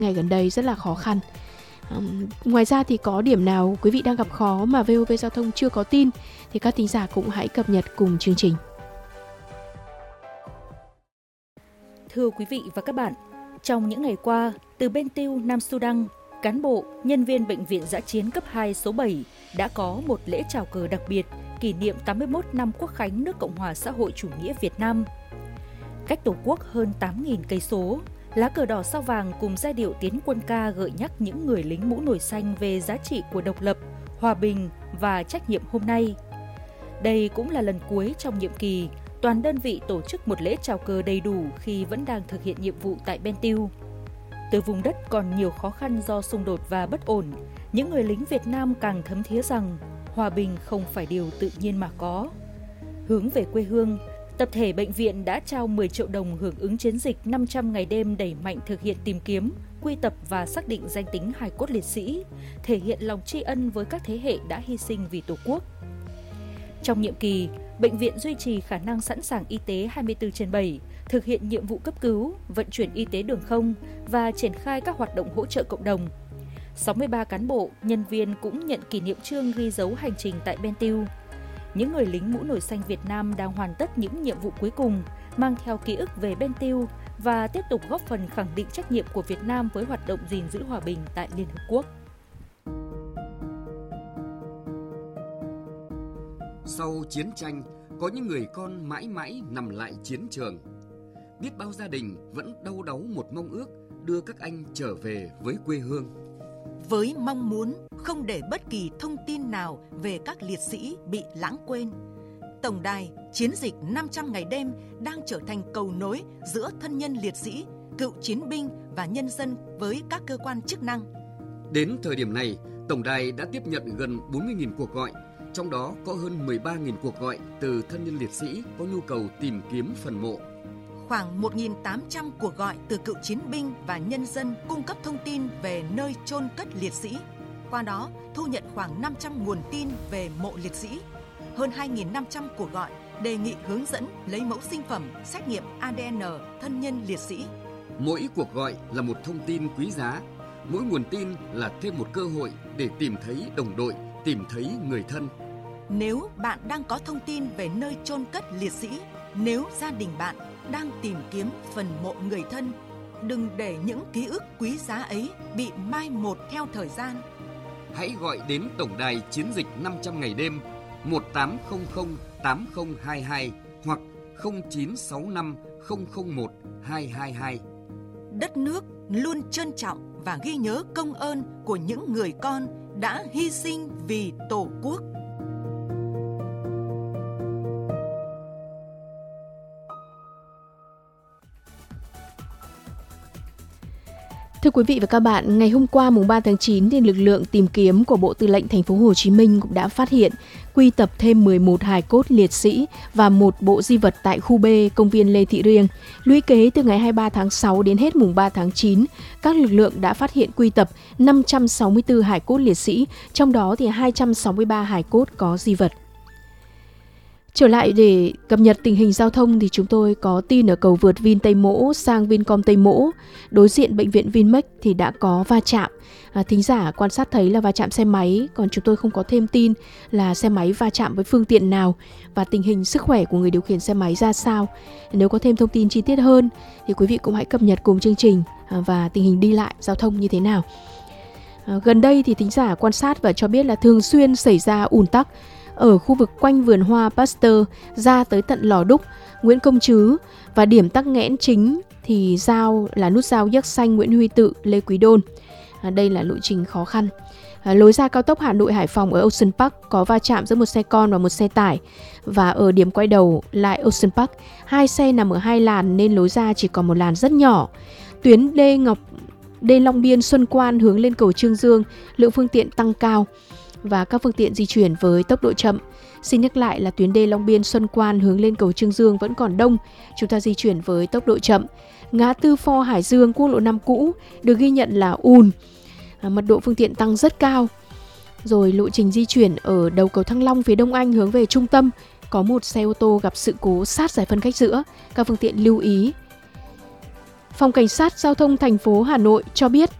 ngày gần đây rất là khó khăn. Ngoài ra thì có điểm nào quý vị đang gặp khó mà VOV Giao thông chưa có tin thì các thính giả cũng hãy cập nhật cùng chương trình. Thưa quý vị và các bạn, trong những ngày qua, từ Ben Tiêu, Nam Sudan, cán bộ, nhân viên Bệnh viện Dã chiến cấp 2 số 7 đã có một lễ chào cờ đặc biệt kỷ niệm 81 năm Quốc khánh nước Cộng hòa Xã hội Chủ nghĩa Việt Nam. Cách Tổ quốc hơn 8.000 cây số, lá cờ đỏ sao vàng cùng giai điệu tiến quân ca gợi nhắc những người lính mũ nổi xanh về giá trị của độc lập, hòa bình và trách nhiệm hôm nay. Đây cũng là lần cuối trong nhiệm kỳ, toàn đơn vị tổ chức một lễ chào cờ đầy đủ khi vẫn đang thực hiện nhiệm vụ tại Ben Tiêu. Từ vùng đất còn nhiều khó khăn do xung đột và bất ổn, những người lính Việt Nam càng thấm thía rằng hòa bình không phải điều tự nhiên mà có. Hướng về quê hương, tập thể bệnh viện đã trao 10 triệu đồng hưởng ứng chiến dịch 500 ngày đêm đẩy mạnh thực hiện tìm kiếm, quy tập và xác định danh tính hài cốt liệt sĩ, thể hiện lòng tri ân với các thế hệ đã hy sinh vì Tổ quốc. Trong nhiệm kỳ, bệnh viện duy trì khả năng sẵn sàng y tế 24/7, thực hiện nhiệm vụ cấp cứu, vận chuyển y tế đường không và triển khai các hoạt động hỗ trợ cộng đồng. 63 cán bộ, nhân viên cũng nhận kỷ niệm chương ghi dấu hành trình tại Ben Tiêu. Những người lính mũ nổi xanh Việt Nam đang hoàn tất những nhiệm vụ cuối cùng, mang theo ký ức về Ben Tiêu và tiếp tục góp phần khẳng định trách nhiệm của Việt Nam với hoạt động gìn giữ hòa bình tại Liên Hợp Quốc. Sau chiến tranh, có những người con mãi mãi nằm lại chiến trường. Biết bao gia đình vẫn đau đáu một mong ước đưa các anh trở về với quê hương. Với mong muốn không để bất kỳ thông tin nào về các liệt sĩ bị lãng quên, Tổng đài chiến dịch 500 ngày đêm đang trở thành cầu nối giữa thân nhân liệt sĩ, cựu chiến binh và nhân dân với các cơ quan chức năng. Đến thời điểm này, Tổng đài đã tiếp nhận gần 40.000 cuộc gọi, trong đó có hơn 13.000 cuộc gọi từ thân nhân liệt sĩ có nhu cầu tìm kiếm phần mộ. Khoảng 1.800 cuộc gọi từ cựu chiến binh và nhân dân cung cấp thông tin về nơi chôn cất liệt sĩ. Qua đó, thu nhận khoảng 500 nguồn tin về mộ liệt sĩ. Hơn 2.500 cuộc gọi đề nghị hướng dẫn lấy mẫu sinh phẩm, xét nghiệm ADN thân nhân liệt sĩ. Mỗi cuộc gọi là một thông tin quý giá. Mỗi nguồn tin là thêm một cơ hội để tìm thấy đồng đội, tìm thấy người thân. Nếu bạn đang có thông tin về nơi chôn cất liệt sĩ, nếu gia đình bạn đang tìm kiếm phần mộ người thân, đừng để những ký ức quý giá ấy bị mai một theo thời gian. Hãy gọi đến Tổng đài chiến dịch 500 ngày đêm 1800 8022 hoặc 0965 001 222. Đất nước luôn trân trọng và ghi nhớ công ơn của những người con đã hy sinh vì Tổ quốc. Thưa quý vị và các bạn, ngày hôm qua mùng 3 tháng 9 thì lực lượng tìm kiếm của Bộ Tư lệnh Thành phố Hồ Chí Minh cũng đã phát hiện quy tập thêm 11 hài cốt liệt sĩ và một bộ di vật tại khu B công viên Lê Thị Riêng. Lũy kế từ ngày 23 tháng 6 đến hết mùng 3 tháng 9, các lực lượng đã phát hiện quy tập 564 hài cốt liệt sĩ, trong đó thì 263 hài cốt có di vật. Trở lại để cập nhật tình hình giao thông thì chúng tôi có tin ở cầu vượt Vin Tây Mỗ sang Vincom Tây Mỗ, đối diện bệnh viện Vinmec thì đã có va chạm. Thính giả quan sát thấy là va chạm xe máy, còn chúng tôi không có thêm tin là xe máy va chạm với phương tiện nào và tình hình sức khỏe của người điều khiển xe máy ra sao. Nếu có thêm thông tin chi tiết hơn thì quý vị cũng hãy cập nhật cùng chương trình và tình hình đi lại giao thông như thế nào. Gần đây thì thính giả quan sát và cho biết là thường xuyên xảy ra ùn tắc ở khu vực quanh vườn hoa Pasteur ra tới tận Lò Đúc, Nguyễn Công Trứ, và điểm tắc nghẽn chính thì nút giao Dắc Xanh, Nguyễn Huy Tự, Lê Quý Đôn. Đây là lộ trình khó khăn. Lối ra cao tốc Hà Nội Hải Phòng ở Ocean Park có va chạm giữa một xe con và một xe tải, và ở điểm quay đầu lại Ocean Park, hai xe nằm ở hai làn nên lối ra chỉ còn một làn rất nhỏ. Tuyến D Long Biên Xuân Quan hướng lên cầu Trương Dương, lượng phương tiện tăng cao và các phương tiện di chuyển với tốc độ chậm. Xin nhắc lại là tuyến D Long Biên Xuân Quan hướng lên cầu Trương Dương vẫn còn đông, chúng ta di chuyển với tốc độ chậm. Ngã tư Pho Hải Dương, quốc lộ 5 cũ được ghi nhận là ùn, mật độ phương tiện tăng rất cao. Rồi lộ trình di chuyển ở đầu cầu Thăng Long phía Đông Anh hướng về trung tâm, có một xe ô tô gặp sự cố sát giải phân cách giữa, các phương tiện lưu ý. Phòng Cảnh sát Giao thông thành phố Hà Nội cho biết